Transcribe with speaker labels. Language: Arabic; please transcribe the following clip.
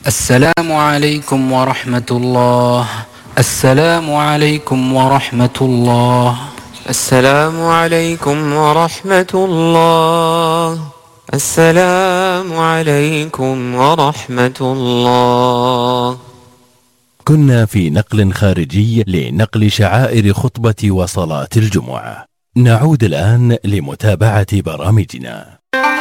Speaker 1: السلام عليكم ورحمة الله. السلام عليكم ورحمة الله.
Speaker 2: السلام عليكم ورحمة الله. السلام عليكم ورحمة الله.
Speaker 3: كنا في نقل خارجي لنقل شعائر خطبة وصلاة الجمعة. نعود الآن لمتابعة برامجنا.